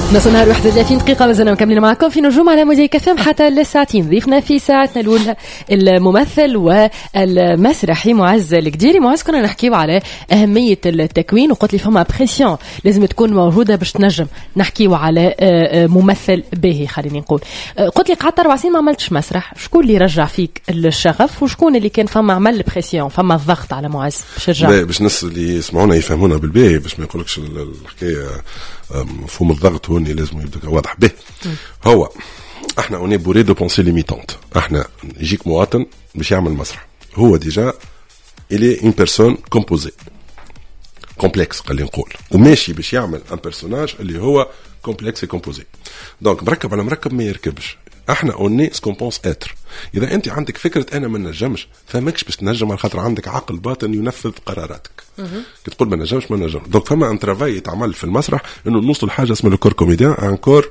نص نهار 31 دقيقة مازلنا مكملين معكم في نجوم على موديل كفام حتى للساعتين. ضيفنا في ساعتنا الأولى الممثل والمسرحي معز القديري. معز كنا نحكيو على أهمية التكوين وقلت لي فما بريسيون لازم تكون موجودة باش تنجم نحكيو على ممثل باهي. خليني نقول قلت لي قعدت 4 سنين ما عملتش مسرح، شكون اللي رجع فيك الشغف وشكون اللي كان فما عمل بريسيون فما الضغط على معز باش يرجع؟ باش الناس اللي يسمعونا يفهمونا بالباهي باش ما يقولكش الحكاية مفهوم الضغط هو اللي لازم يبدأ واضح به. هو احنا اوني بوري دو بونسي ليميتونت. احنا يجيك مواطن باش يعمل مسرح، هو ديجا الي اون بيرسون كومبوزي كومبلكس خلينا نقول، وماشي باش يعمل ان بيرسوناج اللي هو كومبلكس كومبوزي. دونك مركب على مركب ما يركبش. احنا اوني سكون بونس اتر. اذا انت عندك فكره انا ما نجمش فماكش باش تنجم على خاطر عندك عقل باطن ينفذ قراراتك. كي تقول ما نجمش ما نجم. دونك فما ان ترافاي يتعمل في المسرح انه نوصل لحاجه اسمها الكور كوميديان، ان كور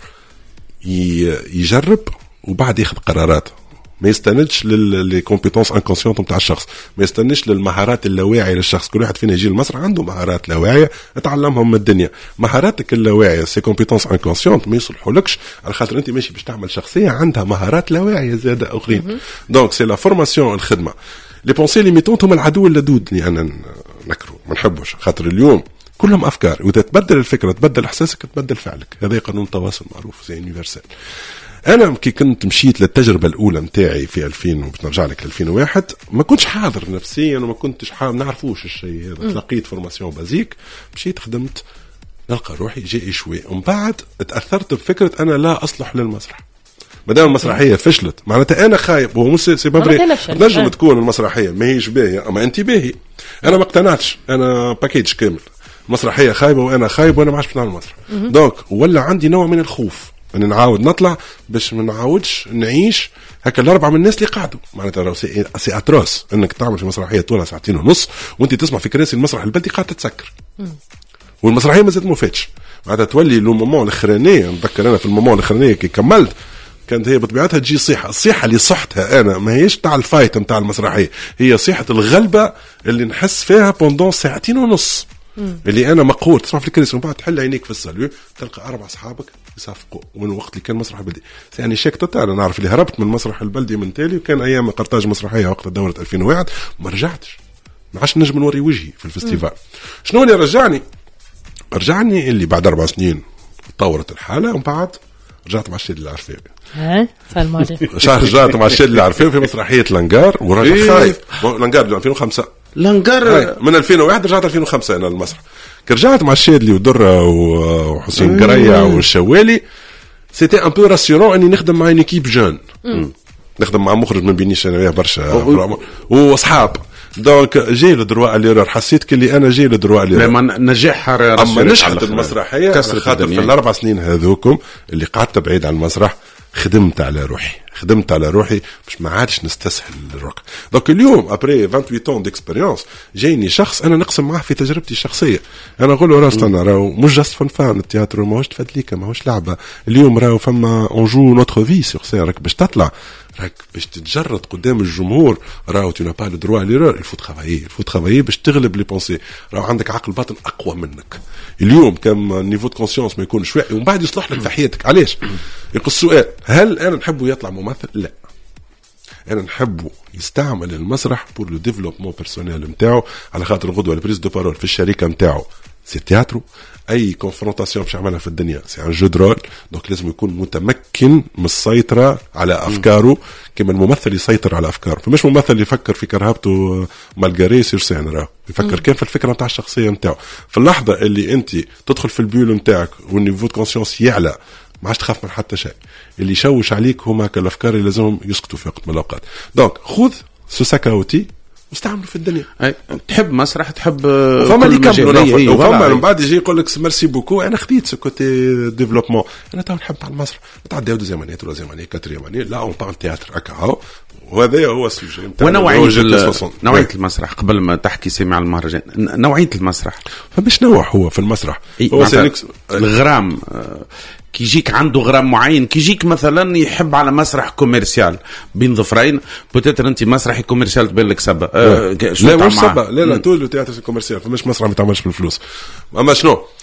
يجرب وبعد ياخذ قرارات. ما يستندش للي كومبيتونس انكونسيونت نتاع الشخص، ما يستنيش للمهارات اللاواعيه للشخص. كل واحد فينا يجي المسرح عنده مهارات لاواعيه اتعلمهم من الدنيا. مهاراتك اللاواعيه سي كومبيتونس انكونسيونت ما يصلحولكش على خاطر انت ماشي باش تعمل شخصيه عندها مهارات لاواعيه زاده اخرين. دونك سي لا فورماسيون الخدمه. لي بونسي ليميتونت هما العدو اللدود اللي انا نكره ما نحبوش، خاطر اليوم كلهم افكار، واذا تبدل الفكره تبدل احساسك تبدل فعلك. هذا قانون التواصل معروف سي يونيفرسال. انا كي كنت مشيت للتجربه الاولى نتاعي في 2000 وبنرجع لك ل 2001 ما كنتش حاضر نفسيا وما كنتش نعرفوش الشيء هذا. تلقيت فورماسيون بازيك، مشيت خدمت، نلقى روحي جاي شوي، ومن بعد تاثرت بفكره انا لا اصلح للمسرح. مادام المسرحيه فشلت معناتها انا خايب، وهو مش سبب نجم تكون المسرحيه ما هيش باهيه اما انت باهي. انا ما اقتنعتش، انا باكيج كامل مسرحيه خايبه وانا خايب وانا ما عادش نعمل مسرح. دونك ولا عندي نوع من الخوف أن نعاود نطلع باش ما نعاودش نعيش هكا الأربعة من الناس اللي قعدوا. معناتها سي أتروس أنك تعمل في مسرحية طولها 2.5 ساعات وأنت تسمع في كراسي المسرح البلدي قاعدة تسكر والمسرحية ما زالت ما فاتش. معناتها تولي المومون الأخرانية. نتذكر أنا في المومون الأخرانية كي كملت كانت هي بطبيعتها تجي صيحة. الصيحة اللي صحتها أنا ما هيش تاع الفايت نتاع المسرحية، هي صيحة الغلبة اللي نحس فيها بوندون 2.5 ساعات اللي أنا مقهور. تسمع في الكراسي ومن بعد تحل عينيك في السلوي تلقى 4 أصحابك يصفقوا ومن وقت اللي كان مسرح البلدي. يعني شيك توتال. انا نعرف اللي هربت من المسرح البلدي من تالي، وكان ايام قرطاج مسرحيه وقت دوره 2001 ما رجعتش، ما عادش نجم نوري وجهي في الفستيفال. شنو اللي رجعني اللي بعد 4 سنين تطورت الحاله، ومن بعد رجعت مع الشيد اللي عارفين. سلام عليكم. رجعت مع الشيد اللي عارفين في مسرحيه لانجار وراجع خايف. لانجار 2005 لانجار من 2001 رجعت 2005 انا المسرح. رجعت مع الشادلي ودرة وحسين قريع والشوالي. سيتي ان بو راسيورون اني نخدم مع ان ايكيب جون، نخدم مع مخرج من بينيش انا وياه برشا واصحاب. دونك جاي لدروا ليرور، حسيت كلي انا جاي لدروا ليرور. لما نجحها اما نجحت المسرحيه كسرت خاطر في ال4 سنين هذوكم اللي قعدت بعيد عن المسرح خدمت على روحي باش ما عادش نستسهل الركض. دونك اليوم ابري 28 طون ديكسبيريونس جايني شخص انا نقسم معه في تجربتي الشخصيه. انا نقول له راستنا راهو مش جاست فن التياترو ماهوش تفدليك ماهوش لعبه. اليوم راهو فما اونجو نوتر في سور سين. راك باش تطلع، راك باش تتجرد قدام الجمهور. راهو تو با لو دروا ليرور. الفو ترافايي باش تغلب لي بونسي. راهو عندك عقل باطن اقوى منك. اليوم كم نيفو دو كونسيونس ما يكونش واعي ومن بعد يصلح لك في حياتك. علاش يقول السؤال هل انا نحبه يطلع ممثل؟ لا، انا نحبه يستعمل المسرح بور لو ديفلوبمون بيرسونيل نتاعو. على خاطر غدوه البريز دو بارول في الشركه نتاعو سي تياترو. اي كونفرونتاسيون باش يعملها في الدنيا سي ان جو درول. دونك لازم يكون متمكن من السيطره على افكاره كما الممثل يسيطر على افكاره. فمش ممثل يفكر في كرهبته مالغاري سير سين، راه يفكر كان في الفكره نتاع الشخصيه نتاعو. في اللحظه اللي انت تدخل في البيول نتاعك والنيفو دو كونسيونس يعلى ما عادش تخاف من حتى شيء. اللي يشوش عليك هما الافكار اللي لازمهم يسقطوا في وقت من الاوقات. دونك خذ سو ساكاوتي واستعمل في الدنيا. تحب مسرح تحب فما اللي كملوا وفما من بعد يجي يقول لك ميرسي بوكو انا خديت سو كوتي ديفلوبمون. انا تو نحب على المسرح نتعداو دوزيام اني تروزيام اني كاتريام اني لا اون بارل تياتر هكا هاو. وهذا هو السوجي نتاع نوعيه المسرح. قبل ما تحكي سامع على المهرجان نوعيه المسرح فمش نوع هو في المسرح هو الغرام. كي يجيك عنده غرام معين، كي يجيك مثلا يحب على مسرح كوميرسيال بين ظفرين بوتيتر انت مسرحي كوميرسيال تبين لك سبه. لا مش سبه، لا تولو تياتر كوميرسيال فمش مسرح ما تعملش بالفلوس. اما شنو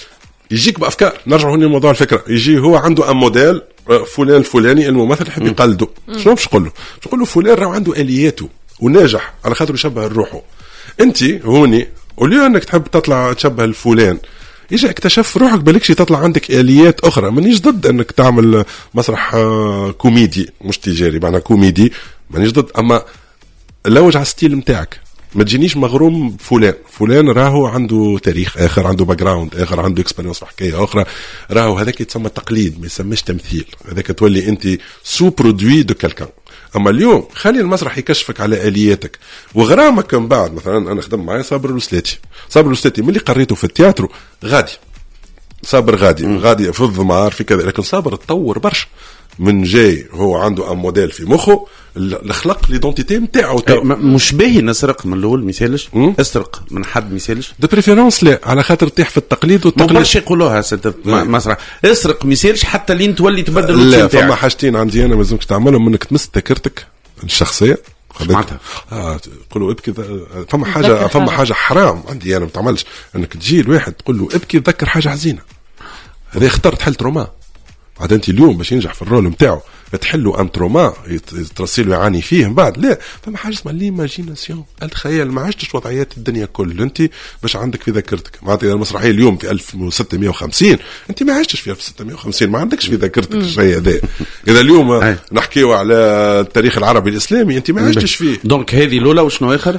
يجيك بافكار. نرجع هنا لموضوع الفكره. يجي هو عنده ان موديل فلان الفلاني الممثل يحب يقلده. شنو باش نقول له؟ باش نقول له فلان راه عنده الياته وناجح على خاطر يشبه روحه. انت هوني وليو انك تحب تطلع تشبه الفلان، يجي اكتشف روحك بالكش تطلع عندك اليات اخرى. مانيش ضد انك تعمل مسرح كوميدي مش تجاري، معناها كوميدي مانيش ضد، اما لوج على الستيل نتاعك. ما تجينيش مغروم فلان راهو عنده تاريخ اخر، عنده باك جراوند اخر، عنده اكسبيرينس في حكايه اخرى، راهو هذاك يتسمى تقليد، ما يسميش تمثيل. هذاك تولي انت سو برودوي دو كالكان. اما اليوم خلي المسرح يكشفك على الياتك وغرامك. من بعد مثلا انا خدم معايا صابر الوسلاتي ملي قريته في التياترو غادي صابر غادي في الضمار في كذا، لكن صابر تطور برشا. من جاي هو عنده ان موديل في مخه الخلق ليدونتيتي نتاعو. مش باهي نسرق من الاول مثالش، اسرق من حد مثالش دو بريفيرونس، لا على خاطر تطيح في التقليد والتقليد. باش يقولوها مسرح اسرق مثالش حتى لين تولي تبدل. لا فما حاجتين عندي انا ما لازمكش تعملهم، انك تمس ذاكرتك الشخصيه. سمعتها تقول له ابكي. فما حاجه حرام عندي انا ما تعملش، انك تجي الواحد تقول له ابكي تذكر حاجه حزينه. هذا اخترت حل تروما. بعد انت اليوم باش ينجح في الرول نتاعو تحلوا ان تروما يترسل يعاني فيه من بعد. لا فما حاجه اسمها ليماجيناسيون، الخيال. ما عشتش وضعيات الدنيا كل انت باش عندك في ذاكرتك. معناتها المسرحيه اليوم في 1650 انت ما عشتش في 1650، ما عندكش في ذاكرتك الشيء هذا. اذا اليوم نحكيو على التاريخ العربي الاسلامي انت ما عشتش فيه. دونك هذه الاولى وشنو اخر؟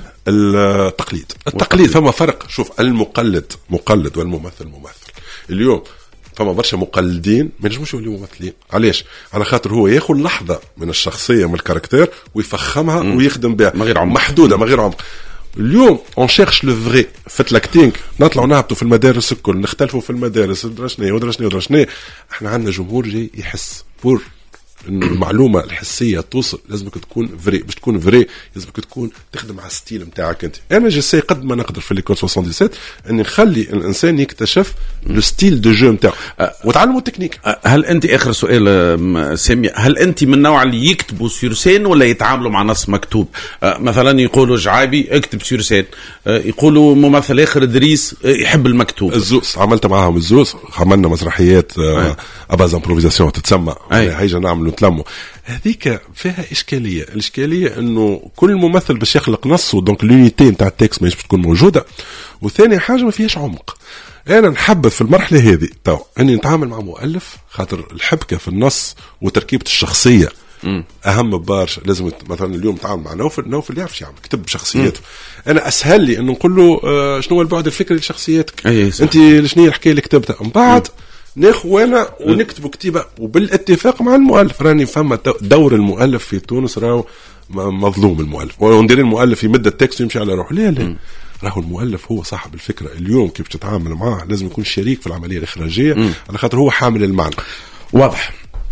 التقليد فما فرق. شوف المقلد مقلد والممثل ممثل. اليوم فما برشا مقلدين ما ينجموش يوليو ممثلين. علاش؟ على خاطر هو ياخذ لحظه من الشخصيه من الكاركتير ويفخمها ويخدم بها محدوده ما غير عمق. اليوم اون شيرش لو فري في الاكتينغ. نطلعوا نهبطوا في المدارس الكل، نختلفوا في المدارس، درشنا. احنا عندنا جمهور جاي يحس بور انه المعلومه الحسيه توصل. لازمك تكون فري. باش تكون فري لازمك تكون تخدم على الستيل نتاعك انت. انا جسي قد ما نقدر في ليكول 77 اني نخلي الانسان يكتشف لو ستيل دو جو نتاعو وتعلموا التكنيك. هل انت اخر سؤال سامي، هل انت من النوع اللي يكتبوا سيرسين ولا يتعاملوا مع نص مكتوب؟ مثلا يقولوا جعابي اكتب سيرسين، يقولوا ممثل اخر ادريس يحب المكتوب. الزوس عملت معاهم الزوس. عملنا مسرحيات اباز امبروفيزاسيون تتسمى هيجا نعملوا تلموا. هذيك فيها إشكالية. الإشكالية إنه كل ممثل باش يخلق نصه دونك اليونيتي نتاع التكست ما تكون موجودة. وثاني حاجة ما فيهاش عمق. أنا نحبذ في المرحلة هذه إني نتعامل مع مؤلف، خاطر الحبكة في النص وتركيبة الشخصية أهم بارش. لازم مثلا اليوم نتعامل مع نوفل يعرفش يعمل كتب شخصيته. أنا أسهل لي إنه نقول له شنو هو البعد الفكري لشخصيتك، أنت شنو الحكاية اللي كتبتها من بعد ناخو وانا ونكتبوا كتيبه وبالاتفاق مع المؤلف. راني فما دور المؤلف في تونس راهو مظلوم. المؤلف وندير المؤلف يمد التكست ويمشي على روحه. لا راهو المؤلف هو صاحب الفكره. اليوم كيف تتعامل معه لازم يكون شريك في العمليه الاخراجيه على خاطر هو حامل المعنى. واضح.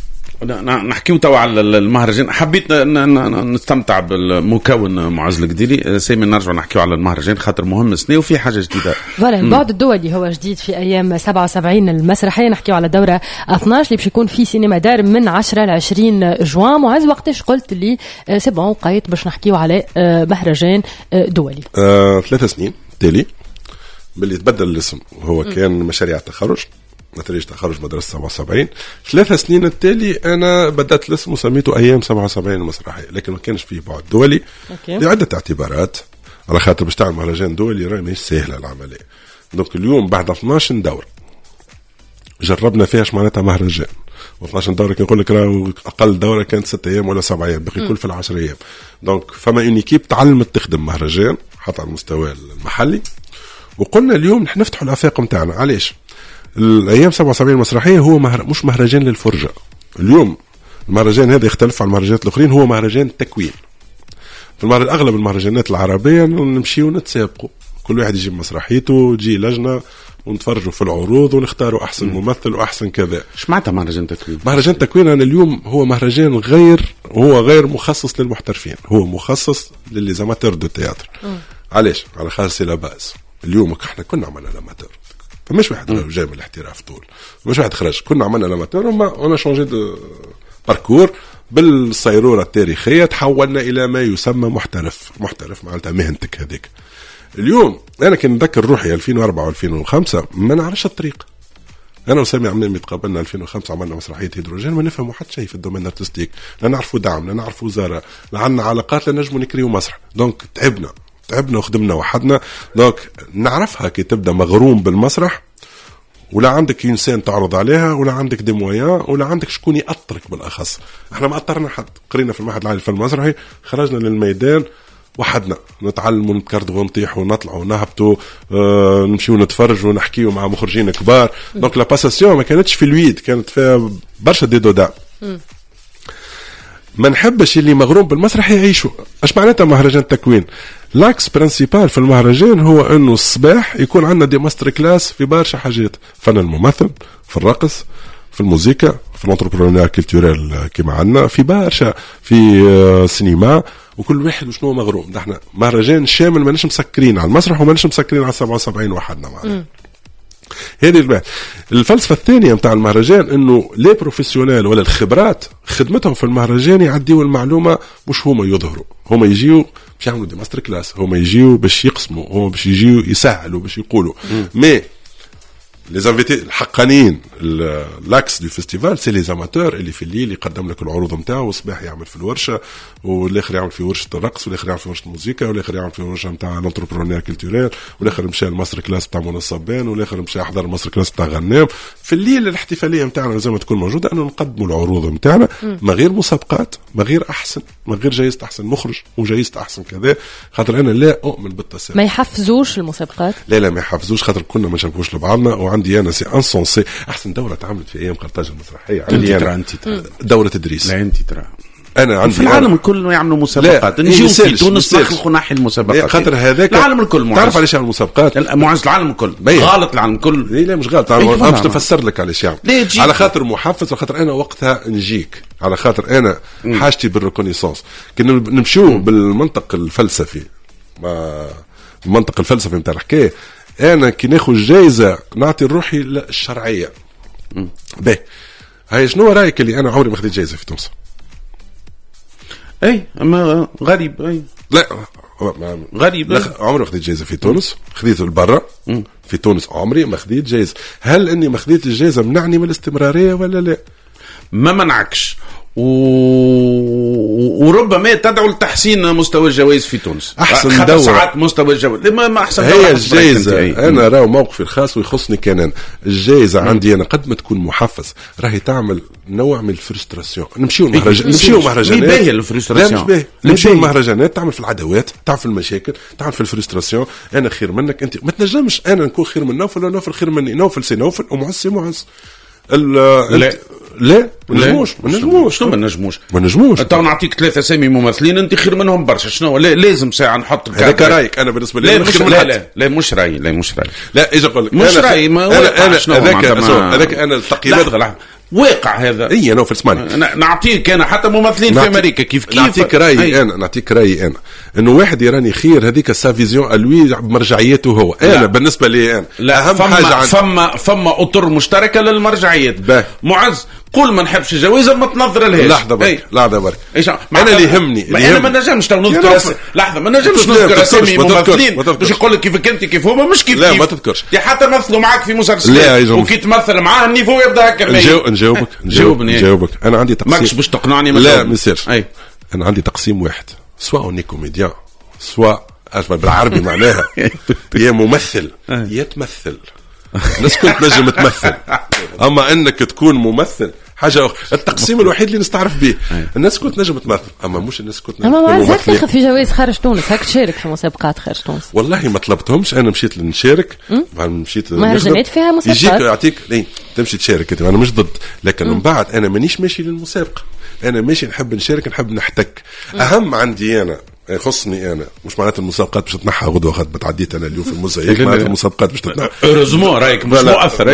نحكيو توا على المهرجان. حبيت نستمتع بالمكون معز القديري. سامي نرجع نحكيو على المهرجان خاطر مهم سنة وفي حاجة جديدة. فوالا البعد الدولي هو جديد في أيام 77 المسرحية. نحكيو على دورة 12 اللي باش يكون في سينما دار من 10 ل 20 جوان. معز وقتاش قلت لي سي بون وقيت باش نحكيو على مهرجان دولي 3 سنين تالي باللي تبدل الاسم. هو كان مشاريع التخرج، نتيجة تخرج مدرسة 77. 3 سنين التالي أنا بدأت الاسم وسميته أيام 77 المسرحية، لكن ما كانش فيه بعد دولي لعدة اعتبارات. على خاطر باش تعمل مهرجان دولي راهي مش سهلة العملية. دونك اليوم بعد 12 دورة جربنا فيهاش معناتها مهرجان. و12 دورة كنقول لك راهو أقل دورة كانت 6 أيام ولا 7 أيام، بقي كل في 10 أيام. دونك فما اون ايكيب تعلمت تخدم مهرجان حتى على المستوى المحلي. وقلنا اليوم نحن نفتحوا الآفاق نتاعنا. علاش؟ الأيام 77 المسرحية هو مش مهرجان للفرجة. اليوم المهرجان هذا يختلف عن المهرجانات الأخرين، هو مهرجان تكوين. في أغلب المهرجانات العربية نمشي ونتسابقوا، كل واحد يجيب مسرحيته، تجي لجنة ونتفرجوا في العروض ونختاروا أحسن ممثل وأحسن كذا. إيش معناتها مهرجان تكوين؟ مهرجان تكوين أنا اليوم هو مهرجان غير مخصص للمحترفين، هو مخصص للي زاماتور دو تياتر. علاش؟ على خاص لا باز. اليوم احنا كنا عملنا لاماتور، فمش واحد جاي من الاحتراف طول، مش واحد خرج، كنا عملنا لاماتور وما شونجي دو باركور. بالصيرورة التاريخية تحولنا إلى ما يسمى محترف معناتها مهنتك هذيك. اليوم أنا كان نذكر روحي 2004 و2005 ما نعرفش الطريق، انا وسامي عمامي تقابلنا 2005 عملنا مسرحيه هيدروجين، ما نفهموا حتى شيء في الدومين ارتستيك، لا نعرفوا دعم، لا نعرفوا وزاره، لا عندنا علاقات، لا نجموا نكريو مسرح. دونك تعبنا وخدمنا وحدنا. دونك نعرفها كي تبدا مغروم بالمسرح ولا عندك انسان تعرض عليها ولا عندك دي مويان ولا عندك شكون يأطرك بالاخص. احنا ما أطرنا حد، قرينا في المعهد العالي للفن المسرحي، خرجنا للميدان وحدنا نتعلموا نتكردغوا نطيحوا ونطلعوا ونهبطوا، نمشيو نتفرجوا ونحكيوا مع مخرجين كبار. دونك لا باساسيون ما كانتش في الويد، كانت فيها برشا دي دودا. ما نحبش اللي مغروم بالمسرح يعيشوا. اش معناتها مهرجان تكوين؟ لاكس برانسيبال في المهرجان هو انه الصباح يكون عندنا دي ماستر كلاس في برشا حاجات، فن الممثل، في الرقص، في الموسيقى، في الانتربرونير كولتوريل كيما عندنا، في برشا، في سينما، وكل واحد وشنو مغروم. ده احنا مهرجان شامل، ما نش مسكرين على المسرح وما نش مسكرين على 77 وحدنا معنا. هذه الفلسفة الثانية متاع المهرجان، انه لي بروفيسيونيل ولا الخبرات خدمتهم في المهرجان يعديوا المعلومة، مش هما يظهروا، هما يجيوا باش يعملوا دي ماستر كلاس، هما يجيوا باش يقسموا، هما باش يجيوا يسهلوا باش يقولوا. مي لي زانفيتي الحقانيين لاكس دو فيستيفال سي لي زاماتور اللي في الليل يقدم لك العروض نتاعو، والصباح يعمل في الورشه، والاخر يعمل في ورشه الرقص، والاخر يعمل في ورشه الموسيقى، والاخر يعمل في ورشه نتاع الانتربرونير كولتوريل، والاخر مشى الماستر كلاس نتاع منى الصبان، والاخر مشى يحضر الماستر كلاس نتاع غنام. في الليل الاحتفاليه نتاعنا لازم تكون موجوده، انه نقدموا العروض نتاعنا ما غير مسابقات، ما غير احسن، ما غير جايزه احسن مخرج وجايزه احسن كذا، خاطر انا لا اؤمن بالتسامح. ما يحفزوش المسابقات؟ لا ما يحفزوش، خاطر كنا ما نشبهوش لبعضنا. وعندي انا سي انسونسي احسن دوره تعملت في ايام قرطاج المسرحيه عندي انا دوره تدريس. لا انت ترى انا عندي في العالم الكل يعملوا مسابقات، نجيو في تونس نخلقوا ناحي المسابقات، خاطر هذاك العالم الكل تعرف علاش يعملوا مسابقات؟ معز العالم الكل غلط، العالم الكل لا مش غلط، انا باش نفسر لك علاش يعمل. على خاطر محفز، وخاطر انا وقتها نجيك، على خاطر انا حاجتي بالريكونيسونس. كنا نمشيو بالمنطق الفلسفي، المنطق الفلسفي نتاع الحكايه، انا كي ناخذ جايزه نعطي روحي للشرعيه. باهي هاي شنو رايك اللي انا عمري ما خديت جايزه في تونس؟ اي اما غريب. اي لا غريب. لا عمري ما خديت جايزه في تونس، خديت البرا. في تونس عمري ما خديت جايزه. هل اني ما خديت الجايزه منعني من الاستمراريه ولا لا؟ ما منعكش، وربما تدعو لتحسين مستوى الجوائز في تونس. احسن دورة ساعات مستوى الجوائز ما احسن هي الجائزه. انا راهو موقفي الخاص ويخصني كان الجائزه عندي انا قد ما تكون محفز راهي تعمل نوع من الفرستراسيون. نمشيو مهرجانات باهي الفرستراسيون، مش باهي. نمشيو مهرجانات تعمل في العداوات، تعمل في المشاكل، تعمل في الفرستراسيون. انا خير منك انت، ما تنجمش انا نكون خير من نوفل ولا نوفل خير مني. نوفل سي نوفل ومعز سي معز. لا ما نجموش. انت نعطيك 3 اسامي ممثلين انت خير منهم برشا، شنو لازم ساعه نحط هذاك رايك. انا بالنسبه لي لا مش رايي. لا ايش اقول لك؟ مش رايي. هذاك انا التقييمات واقع هذا. اي نوفل اسمعني، نعطيك انا حتى ممثلين في امريكا كيف نعطيك رايي انا انه واحد يراني خير، هذيك سا فيزيون الوي بمرجعيته هو. انا بالنسبه لي انا لا اهم حاجه فما اطر مشتركه للمرجعيات. معز قول ما نحبش الجوائز ما تنظر لهاش. لحظه برك انا اللي يهمني انا ما نجمش نذكر لحظه، ما نجمش نذكر اسامي ممثلين باش يقول لك كيفك انت كيف هما مش كيف. لا ما تذكرش حتى مثلوا معك في مسلسل وكي تمثل معاه النيفو يبدا هكا. نجاوبك انا عندي تقسيم. ماكش باش تقنعني. لا ما يصيرش. انا عندي تقسيم واحد، سواء اوني كوميديان سواء أجمل بالعربي معناها يا ممثل يا تمثل. الناس كنت نجم تمثل، اما انك تكون ممثل حاجه أخرى. التقسيم الوحيد اللي نستعرف به الناس كنت نجم تمثل، اما مش الناس كنت نجم تمثل. اما هكا تاخذ في جوائز خارج تونس، هاك تشارك في مسابقات خارج تونس؟ والله ما طلبتهمش، انا مشيت لنشارك. مشيت مهرجانات فيها مسابقات، يجيك يعطيك تمشي تشارك. انا مش ضد، لكن من بعد انا مانيش ماشي للمسابقه، انا ماشي نحب نشارك، نحب نحتك. اهم عندي انا يخصني انا، مش معناته المسابقات باش تنحى غدوه خد بتعديت انا اليوم في الموزايك، معناته المسابقات باش تتنحى. رزمو رايك مش مؤثر.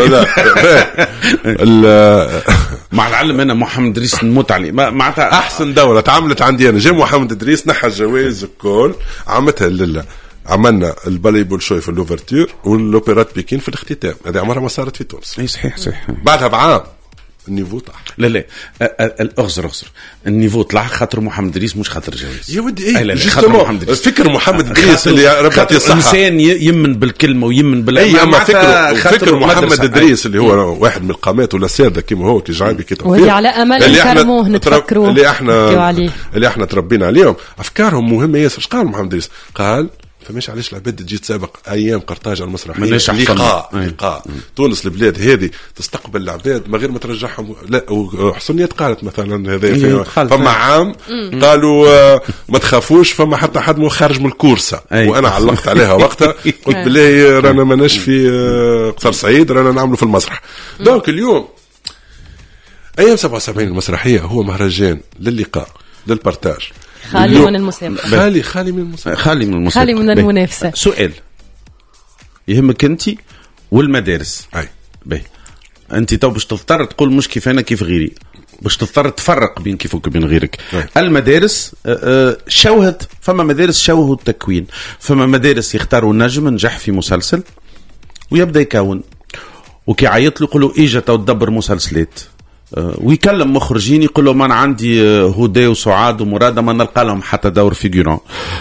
مع العلم انا محمد ادريس نموت عليه معناتها احسن دوره تعملت عندي انا. جا محمد ادريس نحى الجوائز الكل، عملتها لله. عملنا البالي بولشوي في اللوفرتور والاوبرات بكين في الاختتام. هذه عمرها ما صارت في تونس. اي صحيح. بعدها بعام النيفو طاح. لا اغزر النيفو طلع خاطر محمد إدريس مش خاطر جويس يا ودي ايه فكر محمد إدريس اللي ربي يعطيه الصحة انسان يمن بالكلمه ويمن اي اما فكر محمد إدريس اللي هو واحد من القامات ولا ساده كيما هو كي جايبي كي وهي على امل نكرموه نتفكروا اللي احنا تربينا عليهم افكارهم مهمه ياسر. اش قال محمد إدريس؟ قال فماش علاش العباد تجي تسابق ايام قرطاج المسرحيه لقاء تونس البلاد هذه تستقبل العباد ما غير ما ترجعهم. لا وحسنيات قالت مثلا هذا فما عام قالوا ما تخافوش فما حتى حد مو خارج من الكورسه وانا علقت عليها وقتها قلت بالله رانا ماناش في قصر سعيد رانا نعملوا في المسرح. دونك اليوم ايام 77 المسرحيه هو مهرجان للقاء للبارتاج خالي من المسابقة خالي من المنافسة. سؤال يهمك انت والمدارس باهي انت تو باش تضطر تقول مش كيف انا كيف غيري باش تضطر تفرق بين كيفك وبين غيرك. المدارس شوهت فما مدارس شوهوا التكوين فما مدارس يختاروا نجم نجح في مسلسل ويبدا يكون وكي عيط له يقولوا اجا تو تدبر مسلسلات ويكلم مخرجين يقول لهم انا عندي هدى وسعاد ومراد ما نلقى لهم حتى دور فيجوران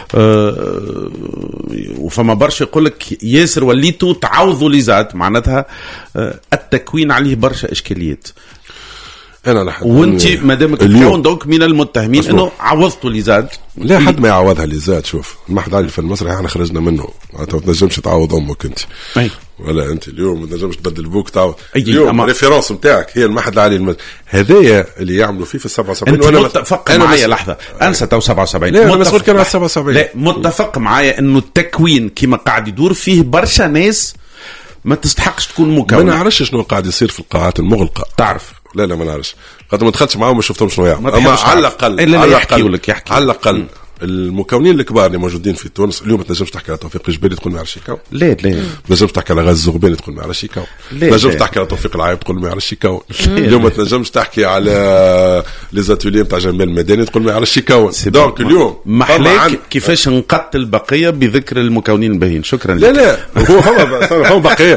وفما برشا يقول لك ياسر وليتوا تعوضوا لزاد معناتها التكوين عليه برشا اشكاليات. انا لحد وانت مادامك تكون دونك من المتهمين انه عوضتوا لزاد. لا حد ما يعوضها لزاد. شوف المحض علي في المسرح احنا خرجنا منه ما تنجمش تعوض امك انت ولا انت اليوم ما تنجمش تبدل بوك تعوض. اليوم الريفيرونس نتاعك هي المحض العالي هذايا اللي يعملوا فيه في 77. وانا متفق معايا لحظه انسى تو 77 لا مسؤول كان على 77 لا متفق معايا انه التكوين كما قاعد يدور فيه برشا ناس ما تستحقش تكون مكونه. ما نعرفش شنو قاعد يصير في القاعات المغلقه تعرف. لا ما نعرفش خاطر ما دخلتش معاهم ما شفتهم شنو يعملوا. اما على الاقل المكونين الكبار اللي موجودين في تونس اليوم ما تنجمش تحكي على توفيق الجبالي تقول ما يعرفش يكون. لا ما تنجمش تحكي على غاز الزغباني تقول ما يعرفش يكون. ما تنجمش تحكي على توفيق العايب تقول ما يعرفش يكون. اليوم ما تنجمش تحكي على لي زاتولي نتاع جمال المدني تقول ما يعرفش يكون. دونك اليوم محلاك كيفاش نقتل البقيه بذكر المكونين الباهين. شكرا لك. لا هو فما بقيه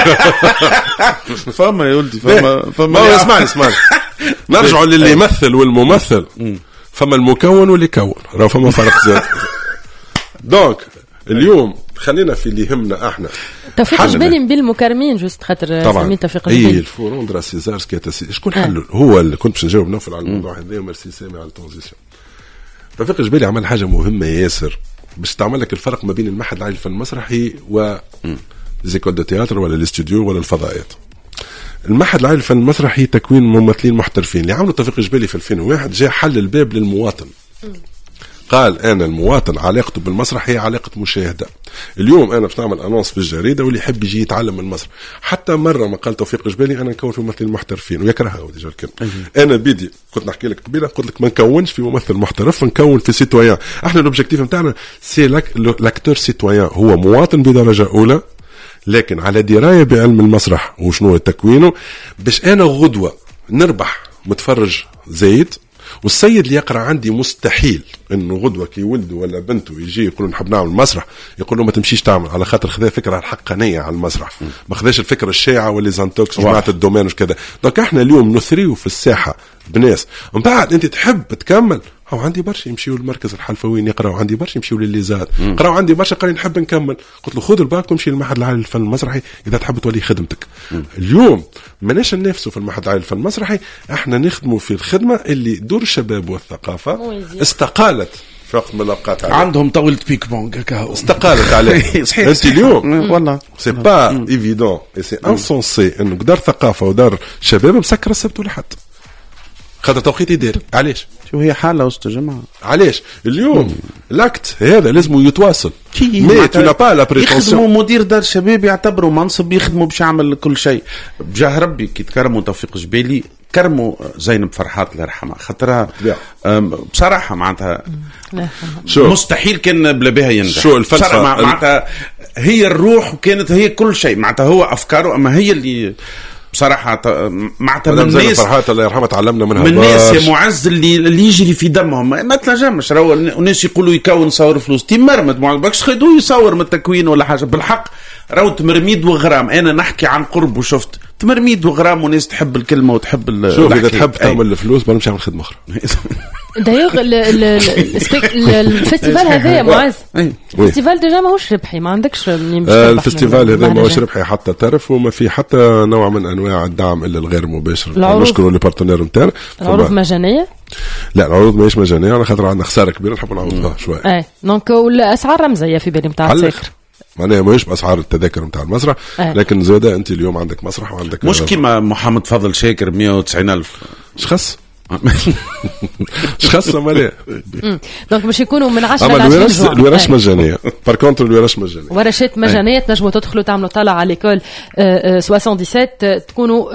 فما يا ولدي فما اسمعني نرجع للي يمثل والممثل فما المكون واللي يكون راه فما فرق زاد. دونك اليوم خلينا في اللي يهمنا احنا توفيق الجبالي بالمكرمين جوست خاطر سميت توفيق الجبالي اي الفورون درا سيزار سكيتا شكون حلو هو اللي كنت باش نجاوب نوفل على الموضوع هذا. ميرسي سامي على الترانزيسيون. توفيق الجبالي عمل حاجه مهمه ياسر باش تعمل لك الفرق ما بين المعهد العالي للفن المسرحي و زيكول دو تياتر ولا الاستوديو ولا الفضائيات. المعهد العالي للفن المسرحي تكوين ممثلين محترفين اللي عملوا توفيق الجبالي في 2001 جاء حل الباب للمواطن. قال انا المواطن علاقته بالمسرح هي علاقه مشاهده. اليوم انا باش نعمل انونس في الجريده واللي يحب يجي يتعلم المسرح حتى مره ما قال توفيق الجبالي انا نكون في ممثلين محترفين ويكرهها ديجا الكلمه. انا بيدي كنت نحكي لك قبيله قلت لك ما نكونش في ممثل محترف نكون في سيتويان. احنا الاوبجيكتيف نتاعنا سي لاكتور سيتويان هو مواطن بدرجه اولى لكن على درايه بعلم المسرح وشنو تكوينه باش انا غدوه نربح متفرج زايد. والسيد اللي يقرأ عندي مستحيل انه غدوه كي ولده ولا بنته يجي يقولوا نحب نعمل مسرح يقول له ما تمشيش تعمل على خاطر خذا فكره الحقانيه على المسرح ما خذاش الفكره الشائعه واللي زانتوكس وجماعه الدومين وكذا. دونك احنا اليوم نثريو في الساحه بناس من بعد انت تحب تكمل هو عندي برشا يمشيوا للمركز الحلفويين يقراوا عندي برشا يمشيوا للليزات قراوا عندي برشا قال نحب نكمل. قلت له خذ الباك ومشي للمعهد العالي للفن المسرحي اذا تحب تولي خدمتك. اليوم ماناش ننافسوا في المعهد العالي للفن المسرحي احنا نخدموا في الخدمه اللي دور الشباب والثقافه استقالت في وقت من الاوقات عندهم طاوله بيك بونغ استقالت عليه. انت اليوم والله سي با ايفيدون اي سي انسونسي انه دار ثقافه ودار شباب مسكر السبت ولا حد خاطر توقيت يدير. علاش شو هي حاله وسط جماعه علاش اليوم الاكت هذا لازم يتواصل مي تو نا با لا بريتونسيون. يخدموا مدير دار شباب يعتبروا منصب يخدموا باش يعمل كل شيء بجاه ربي. كي تكرموا توفيق جبالي كرموا زينب فرحات الله يرحمها خاطرها بصراحه معناتها مستحيل كان بلا بها ينجح. شو الفلسفه معناتها هي الروح وكانت هي كل شيء معناتها هو افكاره اما هي اللي بصراحه معناتها من الناس فرحات الله يرحمها تعلمنا منها من الناس يا معز اللي يجري في دمهم ما تنجمش. راهو الناس يقولوا يكون صور فلوس تمرمت باكش خدوه يصور من التكوين ولا حاجه بالحق راهو تمرميد وغرام. انا نحكي عن قرب وشفت تمرميد وغرام وناس تحب الكلمه وتحب شوف اذا تحب تعمل الفلوس ما نمشي نعمل خدمه اخرى. دايوغ الفيستيفال هذا معز الفيستيفال ديجا ماهوش ربحي، ما عندكش الفيستيفال هذا ماهوش ربحي حتى طرف، وما في حتى نوع من انواع الدعم الا الغير مباشر. نشكروا لي بارتنير نتاعنا. العروض مجانيه؟ لا العروض ماهيش مجانيه على خاطر عندنا خساره كبيره نحب نعوضها شويه. دونك والاسعار رمزيه في بالي نتاع السكر، معناها ماهيش باسعار التذاكر نتاع المسرح، لكن زاده انت اليوم عندك مسرح وعندك مش كيما محمد فضل شاكر 190,000 شخص شخص مالي. دونك باش يكونوا من 10 ل 20 جوع. الورش مجانيه بار كونتر، الورش مجانيه، ورشات مجانيه تنجموا تدخلوا تعملوا طلعه على ليكول 77 تكونوا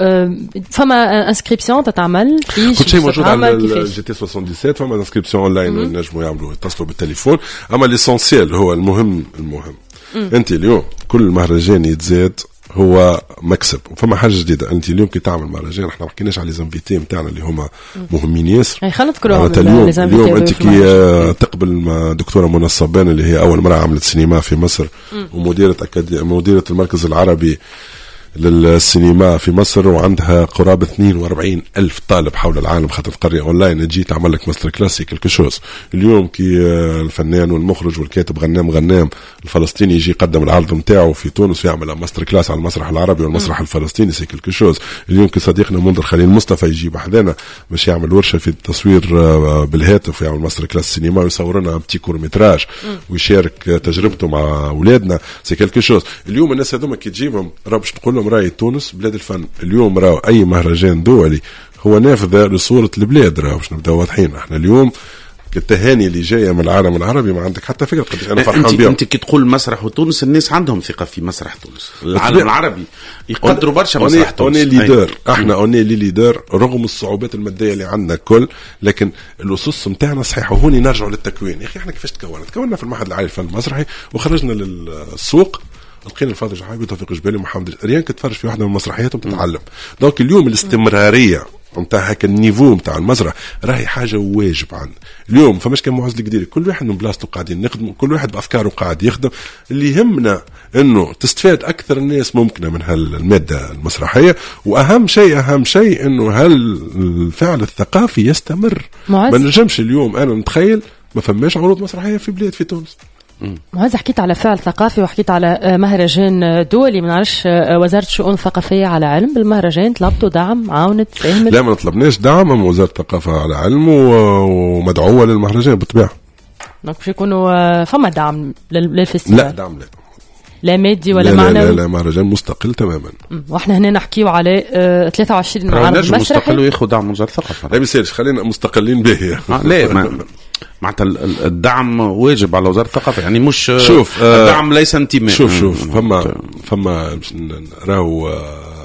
فما انسكريبسيون تتعمل كل شيء موجود على جي تي 77. فما انسكريبسيون اونلاين نجموا يعملوا يتصلوا بالتليفون. اما ليسونسيال هو المهم انت اليوم كل مهرجان يتزاد هو مكسب وفما حاجه جديده. انت اليوم كي تعمل مهرجان احنا ما حكيناش على ليزانفيتي نتاعنا اللي هما مهمين ياسر. خلينا نذكروا اليوم انت كي تقبل دكتوره منى الصبان اللي هي اول مره عملت سينما في مصر ومديره مديره المركز العربي للسينما في مصر، وعندها قرابة 42,000 طالب حول العالم خاطر قرية أونلاين تجي تعمل لك ماستر كلاسي كلكو شوز. اليوم كي الفنان والمخرج والكاتب غنام الفلسطيني يجي يقدم العرض نتاعو في تونس ويعمل ماستر كلاس على المسرح العربي والمسرح الفلسطيني سي كلكو شوز. اليوم كي صديقنا منذر خليل مصطفى يجي بحذانا باش يعمل ورشة في التصوير بالهاتف ويعمل ماستر كلاس سينما ويصور لنا بتي كورمتراج ويشارك تجربته مع أولادنا سي كلكو شوز. اليوم الناس هذوما كي تجيبهم راه باش تقول رأي تونس بلاد الفن. اليوم راهو أي مهرجان دولي هو نافذة لصورة البلاد. راهو باش نبداو واضحين احنا اليوم التهاني اللي جايه من العالم العربي ما عندك حتى فكره قديش انا فرحان بهم. انت كي تقول مسرح وتونس الناس عندهم ثقه في مسرح تونس. العالم العربي يقدروا برشا مسرح تونس. احنا اوني ليدر رغم الصعوبات الماديه اللي عندنا كل، لكن الاسس نتاعنا صحيح. وهوني نرجعوا للتكوين. يا اخي احنا كيفاش تكوننا في المعهد العالي للفن المسرحي وخرجنا للسوق لقينا الفاضل جحاوي وتوفيق جبالي ومحمد ريان كتفرج في واحده من المسرحيات وتتعلم. دونك اليوم الاستمراريه نتاع هكا النيفو نتاع المسرح راهي حاجه واجب عندنا اليوم. فماش كان معز القديري كل واحد من بلاصته قاعدين نخدم، كل واحد بافكاره قاعد يخدم. اللي يهمنا انه تستفاد اكثر الناس ممكنه من هالماده المسرحيه، واهم شيء انه هالفعل الثقافي يستمر. ما نجمش اليوم انا نتخيل ما فماش عروض مسرحيه في بلاد في تونس. وهذا حكيت على فعل ثقافي وحكيت على مهرجان دولي. ما نعرفش وزارة الشؤون الثقافية على علم بالمهرجان؟ طلبتوا دعم؟ عاونت؟ ساهمت؟ لا ما طلبناش دعم. من وزارة الثقافة على علم ومدعوة للمهرجان بالطبيعة. دونك باش يكونوا فما دعم للفستيفال؟ لا دعم لا مادي ولا معنوي. لا مهرجان مستقل تماما. واحنا هنا نحكيو على 23 معرض مسرحي مستقل وياخذ دعم وزارة الثقافة. لا بيصيرش خلينا مستقلين به. لا معناتها الدعم واجب على وزارة الثقافة. يعني مش شوف الدعم ليس انتماء. شوف فما راهو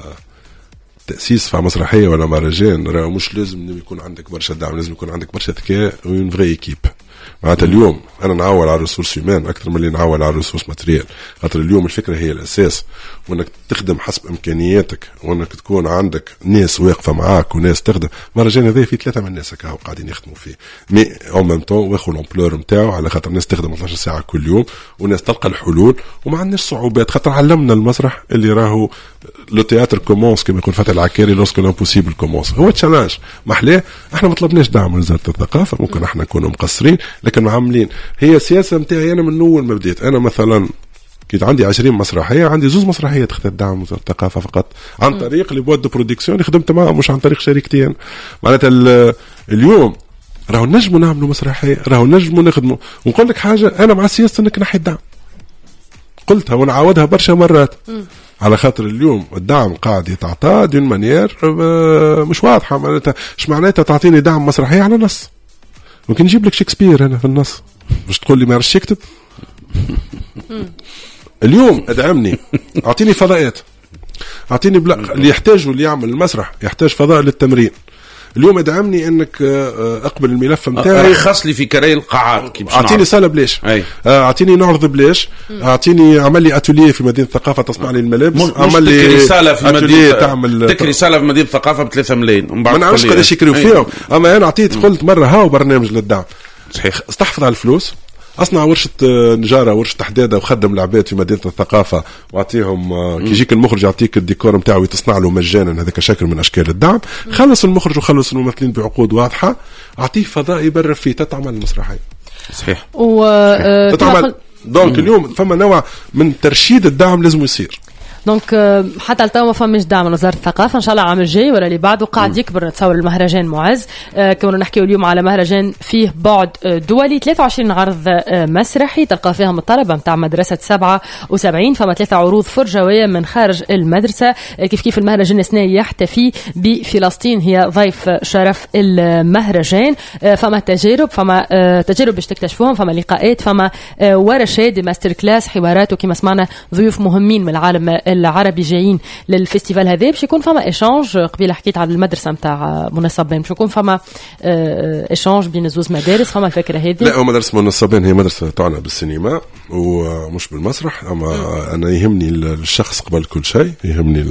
تأسيس في مسرحية ولا مهرجان راهو مش لازم يكون عندك برشا دعم، لازم يكون عندك برشا ذكاء وين فري ايكيب. معناتها اليوم انا نعول على الريسورس هيومان اكثر من اللي نعول على الريسورس ماتريال. خاطر اليوم الفكره هي الاساس، وانك تخدم حسب امكانياتك، وانك تكون عندك ناس واقفه معاك وناس تخدم. مهرجان هذا فيه 3 من الناس هكا قاعدين يخدموا فيه مي اون ميم طون واخذوا الامبلور نتاعو على خاطر الناس تخدم 12 ساعه كل يوم وناس تلقى الحلول وما عندناش صعوبات. خاطر علمنا المسرح اللي راهو لو تياتر كومونس كما يقول فتحي العكاري لوسكو لامبوسيبل كومونس. هو تشالنج محلاه. احنا ما طلبناش دعم من وزاره الثقافه، ممكن احنا نكونوا مقصرين لكن عاملين. هي سياسه نتاعي انا من اول ما بديت. انا مثلا كنت عندي 20 مسرحيه، عندي 2 مسرحيات خدت دعم وزاره الثقافه فقط عن طريق لي بواد دو برودكسيون اللي خدمت معهم، مش عن طريق شركتين. معناتها اليوم راهو نجموا نعملوا مسرحيه، راهو نجموا نخدموا. ونقول لك حاجه، انا مع سياسه انك نحي الدعم، قلتها ونعاودها برشا مرات. على خاطر اليوم الدعم قاعد يتعطى دون مانيير مش واضحه. معناتها ايش معناتها تعطيني دعم مسرحيه على نص؟ ممكن نجيب لك شكسبير هنا في النص باش تقول لي ما رش يكتب. اليوم ادعمني، اعطيني فضاءات، اعطيني اللي يحتاجه اللي يعمل المسرح يحتاج فضاء للتمرين. اليوم ادعمني انك اقبل الملف نتاعي، رخص لي في كراي القاعات، اعطيني صاله بلاش، اعطيني نعرض بلاش، اعطيني عمل لي اتوليه في مدينه الثقافه تصنع لي الملابس، عمل لي رساله في مدينه تكري رساله في مدينه الثقافه ب3 ملايين. ما نعرفش قداش يكريو فيهم. اما انا عطيت قلت مره هاو برنامج للدعم صحيح، استحفظ على الفلوس، اصنع ورشه نجاره ورشه حداده وخدم العباد في مدينه الثقافه واعطيهم كي يجيك المخرج يعطيك الديكور نتاعو وتصنع له مجانا، هذاك شكل من اشكال الدعم. خلص المخرج وخلص الممثلين بعقود واضحه، اعطيه فضاء يبرر فيه تتعمل المسرحيه. صحيح. تتعمل دونك اليوم فما نوع من ترشيد الدعم لازم يصير. دونك حتى التو ما فماش دعم من وزارة الثقافة. إن شاء الله العام الجاي ولا اللي بعده قاعد يكبر نتصور المهرجان معز. كنا نحكي اليوم على مهرجان فيه بعد دولي، 23 عرض مسرحي تلقى فيهم الطلبة متاع مدرسة 77، فما 3 عروض فرجوية من خارج المدرسة. كيف المهرجان السنة يحتفي بفلسطين، هي ضيف شرف المهرجان. فما تجارب باش تكتشفوهم، فما لقاءات، فما ورشات، ماستر كلاس، حوارات، وكما سمعنا ضيوف مهمين من العالم العربي جايين للفستيفال هذا. باش يكون فما ايشانج. قبيل حكيت على المدرسة متاع منصبين، باش يكون فما ايشانج بين زوز مدارس. فما الفكرة هذه. لا، مدرسة منصبين هي مدرسة تعنى بالسينما ومش بالمسرح. اما انا يهمني الشخص قبل كل شيء، يهمني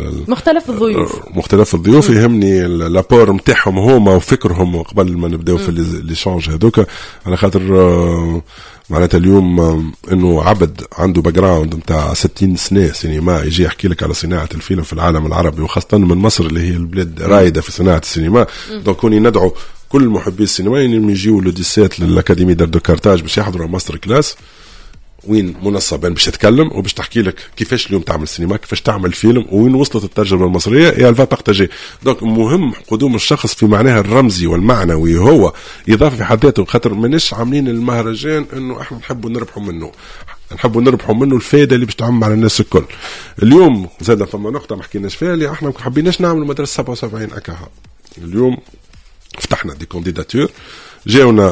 مختلف الضيوف يهمني لابور متاعهم هما وفكرهم قبل ما نبداو في الايشانج هذوك. على خاطر معناتها اليوم انه عبد عنده باك جراوند نتاع 60 سنه سينما يجي يحكي لك على صناعه الفيلم في العالم العربي، وخاصه من مصر اللي هي البلاد رائده في صناعه السينما. دونك كوني ندعو كل محبي السينما انهم يجيوا لوديسات للاكاديمي دو كارتاج باش يحضروا ماستر كلاس وين منصبين باش تتكلم وباش تحكي لك كيفاش اليوم تعمل سينما، كيفاش تعمل فيلم، وين وصلت الترجمه المصريه يا الفا بارتاجي. دونك مهم قدوم الشخص في معناها الرمزي والمعنوي، هو اضافه في حد ذاته. خاطر ماناش عاملين المهرجان انه احنا نحبوا نربحوا منه الفائده اللي باش تعمل على الناس الكل. اليوم زاد فما نقطه ما حكيناش فيها، اللي احنا ما حبيناش نعملوا مدرسه 77 اكاها. اليوم فتحنا دي كانديداتور، جاونا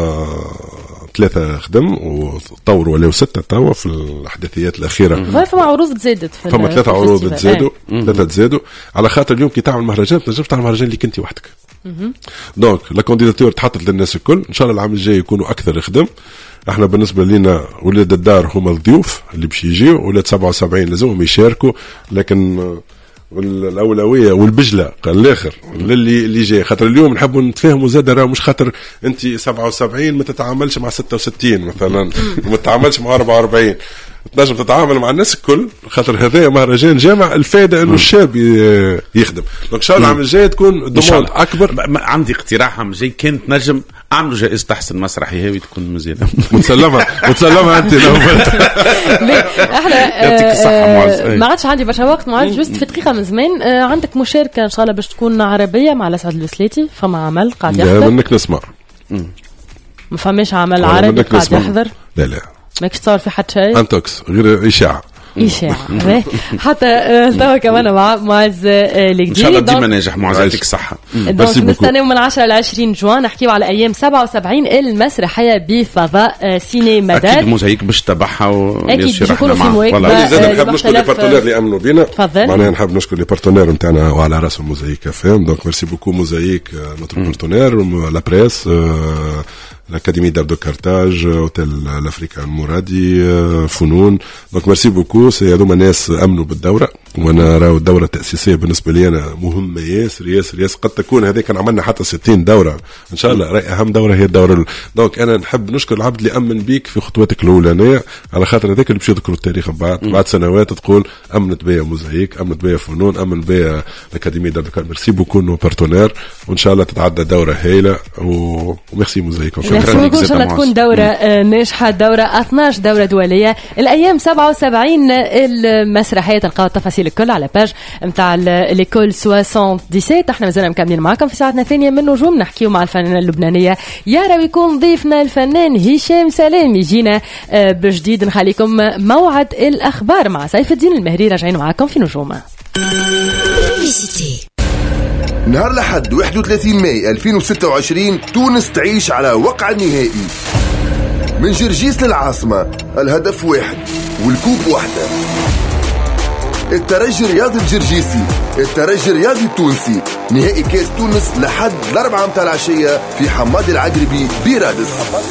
3 خدم وطوروا ولاو 6 توا في الأحداثيات الأخيرة. فما عروض تزادت، فما 3 عروض تزادوا على خاطر اليوم كي تعمل مهرجان تنجمش تعمل مهرجان اللي كنتي وحدك. دونك لا كانديداتور تحطت للناس الكل. إن شاء الله العام الجاي يكونوا أكثر خدم. احنا بالنسبة لنا ولاد الدار هما الضيوف اللي باش يجيو، ولاد 77 لازمهم يشاركوا، لكن والأولوية والبجلة قال الآخر اللي جاي. خاطر اليوم نحبوا نتفاهموا زادة، راه مش خاطر أنت 77 ما تتعاملش مع 66 مثلا وما تتعاملش مع 44، تنجم تتعامل مع الناس الكل. خاطر هذا مهرجان جامع، الفائدة انه الشاب يخدم. ان شاء الله العام الجاي تكون دموع اكبر. عندي اقتراح عام الجاي، كانت نجم اعملوا جائزة احسن مسرحي هاوي تكون مزيانة متسلمة انت لو احنا يعطيك الصحة معز. ما عادش عندي برشا وقت معز، جوست في دقيقة من زمان. عندك مشاركة ان شاء الله باش تكون عربية مع الأسعد الوسلاتي. فما عمل قاعد يحضر؟ لا منك نسمع. ما فماش عمل عربي قاعد يحضر؟ لا ماكش تصور في حد شيء؟ انتوكس غير إشاعة. حتى توا كمان مع معز الجديد. ان شاء الله ديما ناجح معز، يعطيك الصحة. نستناو من 10 ل 20 جوان نحكيو على ايام 77 المسرحيه بفضاء سينما دار. اكيد موزايك باش تبعها ويصير احنا معاه. والله نحب نشكر لي بارتنير اللي امنوا بينا. معناها نحب نشكر لي بارتنير نتاعنا وعلى راسهم موزايك فهم. دونك ميرسي بوكو موزايك نوتر بارتنير، لا بريس، l'Académie d'art de Carthage, Hôtel l'Africain المرادي، فنون. دونك ميرسي بوكو. سي هذوما ناس امنوا بالدوره، وانا راهو الدوره التاسيسيه بالنسبه لي انا مهمه ياسر. قد تكون هذه كان عملنا حتى 60 دوره ان شاء الله، راي اهم دوره هي الدوره. دونك انا نحب نشكر العبد اللي امن بيك في خطواتك الاولانيه، على خاطر هذاك اللي باش يذكروا التاريخ بعد سنوات تقول امنت بيا موزايك، امنت بيا فنون، امن بيا الاكاديمي دار دو. ميرسي بوكو نو بارتنير، وان شاء الله تتعدى دوره هايله وميرسي موزايك. ان شاء الله تكون دوره ناجحه، دوره 12 دوره دوليه. الايام 77 المسرحيه تلقاو التفاصيل الكل على باج نتاع ليكول 77. احنا مازلنا مكملين معكم في ساعتنا الثانيه من نجوم، نحكيو مع الفنانه اللبنانيه يارا، ويكون ضيفنا الفنان هشام سلام يجينا بجديد. نخليكم موعد الاخبار مع سيف الدين المهري، راجعين معكم في نجوم. نهار لحد 31 ماي 2026 تونس تعيش على وقع النهائي من جرجيس للعاصمة. الهدف واحد والكوب واحدة. الترجي الرياضي الجرجيسي، الترجي الرياضي التونسي، نهائي كاس تونس لحد 4 متاع العشية في حماد العقربي بيرادس.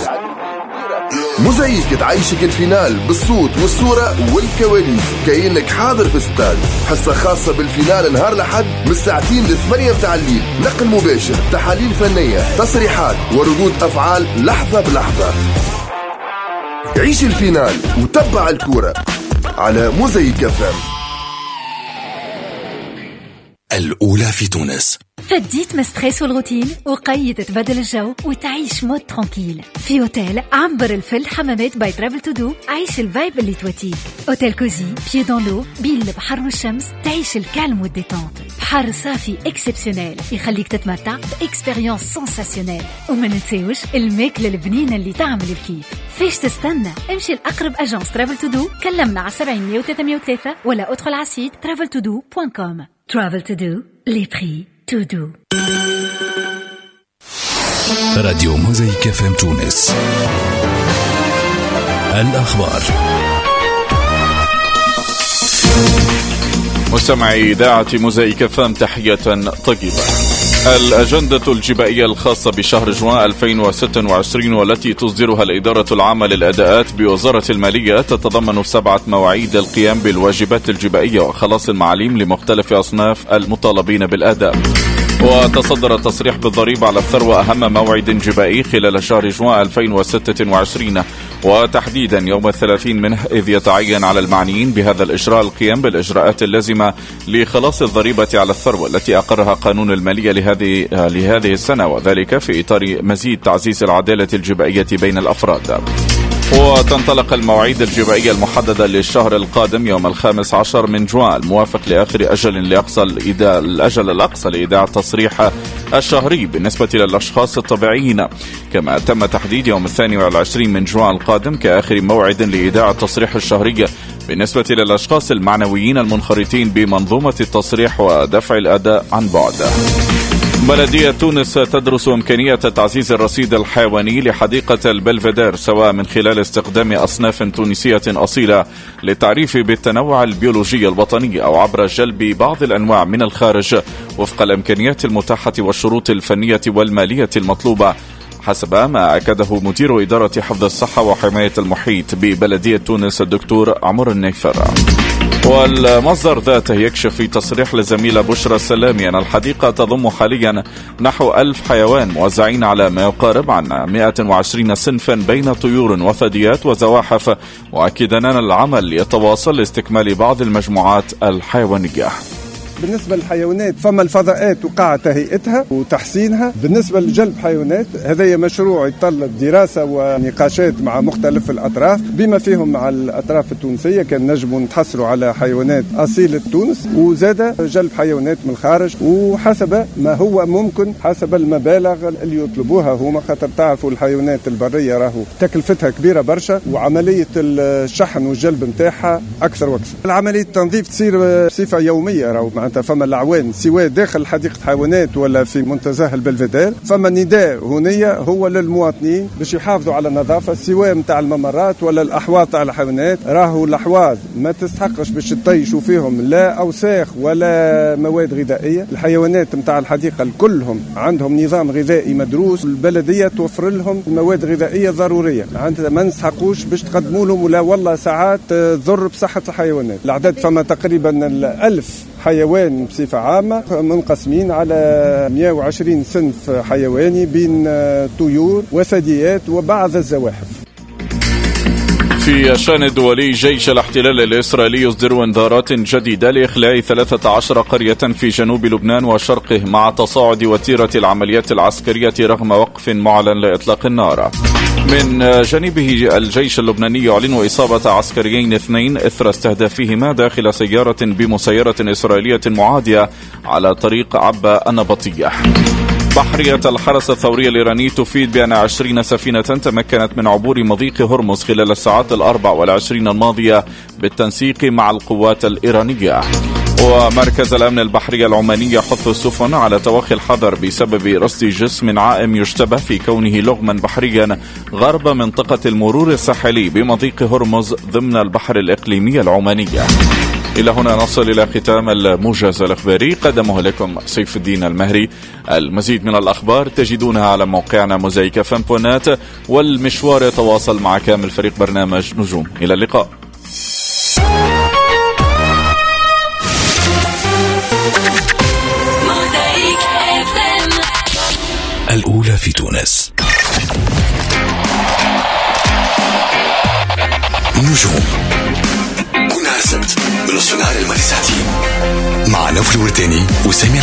موزايك تعيشك الفينال بالصوت والصورة والكواليس، كأنك حاضر في استاد. حصة خاصة بالفينال نهار لحد من 2 ل 8 متاع الليل، نقل مباشر، تحاليل فنية، تصريحات وردود أفعال لحظة بلحظة. عيش الفينال وتبع الكورة على موزايك FM. الأولى في تونس. فديت من ستريس والروتين وقيد تبدل الجو وتعيش مود ترانكيل في اوتيل عنبر الفل حمامات باي ترافل تو دو. عيش الفايب اللي تواتيك. اوتيل كوزي بيي دون لو بين البحر والشمس. تعيش الكالم والديتونت. بحر صافي اكسبسيونيل يخليك تتمتع باكسبيريونس سنساسيونيل. وما ننساوش الماكله البنينه اللي تعمل الكيف. فيش تستنى؟ امشي لأقرب اجانس ترافل تو دو. كلمنا على 70 303 ولا ادخل على سيت traveltodo.com. Travel to do, les prix to do. راديو موزايك FM تونس. الأخبار. مستمعي إذاعة موزايك FM تحية طيبة. الأجندة الجبائية الخاصة بشهر جوان 2026 والتي تصدرها الإدارة العامة للأداءات بوزارة المالية تتضمن 7 مواعيد للقيام بالواجبات الجبائية وخلاص المعاليم لمختلف أصناف المطالبين بالأداء. وتصدر التصريح بالضريبة على الثروة أهم موعد جبائي خلال شهر جوان 2026 وتحديدا يوم 30 منه، إذ يتعين على المعنيين بهذا الإجراء القيام بالإجراءات اللازمة لخلاص الضريبة على الثروة التي أقرها قانون المالية لهذه السنة، وذلك في إطار مزيد تعزيز العدالة الجبائية بين الأفراد. وتنطلق المواعيد الجبائية المحددة للشهر القادم يوم 15 من جوان الموافق لآخر الأجل الأقصى لإيداع التصريح الشهري بالنسبة للأشخاص الطبيعيين، كما تم تحديد يوم 22 من جوان القادم كآخر موعد لإيداع التصريح الشهري بالنسبة للأشخاص المعنويين المنخرطين بمنظومة التصريح ودفع الأداء عن بعد. بلدية تونس تدرس إمكانية تعزيز الرصيد الحيواني لحديقة البلفدير سواء من خلال استخدام أصناف تونسية أصيلة للتعريف بالتنوع البيولوجي الوطني أو عبر جلب بعض الأنواع من الخارج وفق الإمكانيات المتاحة والشروط الفنية والمالية المطلوبة، حسب ما أكده مدير إدارة حفظ الصحة وحماية المحيط ببلدية تونس الدكتور عمر النيفر. والمصدر ذاته يكشف في تصريح لزميلة بشرى السلامي أن الحديقة تضم حاليا نحو 1000 حيوان موزعين على ما يقارب عن 120 صنفا بين طيور وثدييات وزواحف، وأكد أن العمل يتواصل لاستكمال بعض المجموعات الحيوانية. بالنسبة للحيوانات فما الفضاءات وقع تهيئتها وتحسينها. بالنسبة لجلب حيوانات هذا مشروع يتطلب دراسة ونقاشات مع مختلف الأطراف بما فيهم مع الأطراف التونسية، كان نجموا نتحصلوا على حيوانات أصيلة تونس وزاد جلب حيوانات من الخارج وحسب ما هو ممكن حسب المبالغ اللي يطلبوها هما، خاطر تعرفوا الحيوانات البرية راهو تكلفتها كبيرة برشا وعملية الشحن والجلب متاعها أكثر وأكثر. العملية التنظيف تصير بصفة يومية راهو فما العوان سواء داخل حديقة حيوانات ولا في منتزه البلفدير، فما نداء هنية هو للمواطنين باش يحافظوا على النظافة سواء متاع الممرات ولا الأحواض تاع الحيوانات. راهو الأحواض ما تستحقش باش تطيشوا فيهم لا أوساخ ولا مواد غذائية. الحيوانات متاع الحديقة كلهم عندهم نظام غذائي مدروس، البلدية توفر لهم مواد غذائية ضرورية، ما نستحقوش باش تقدموا لهم ولا والله ساعات تضر بصحة الحيوانات. الأعداد فما تقريبا 1000 حيوان بصفة عامة منقسمين على 120 صنف حيواني بين طيور وثدييات وبعض الزواحف. في الشأن الدولي، جيش الاحتلال الإسرائيلي يصدر انذارات جديدة لإخلاء 13 قرية في جنوب لبنان وشرقه مع تصاعد وتيرة العمليات العسكرية رغم وقف معلن لإطلاق النار. من جانبه الجيش اللبناني يعلن إصابة عسكريين 2 إثر استهدافهما داخل سيارة بمسيرة إسرائيلية معادية على طريق عبا النبطية. بحرية الحرس الثوري الإيراني تفيد بأن 20 سفينة تمكنت من عبور مضيق هرمز خلال الساعات 24 الماضية بالتنسيق مع القوات الإيرانية. ومركز الأمن البحري العماني يحث السفن على توخي الحذر بسبب رصد جسم عائم يشتبه في كونه لغما بحريا غرب منطقة المرور الساحلي بمضيق هرمز ضمن البحر الإقليمي العماني. إلى هنا نصل إلى ختام الموجز الإخباري، قدمه لكم سيف الدين المهري. المزيد من الأخبار تجدونها على موقعنا موزايك FM.net، والمشوار يتواصل مع كامل فريق برنامج نجوم. إلى اللقاء. الأولى في تونس. نجوم كل نهار السبت من نصف النهار للماضي ساعتين مع نوف الورداني وسامي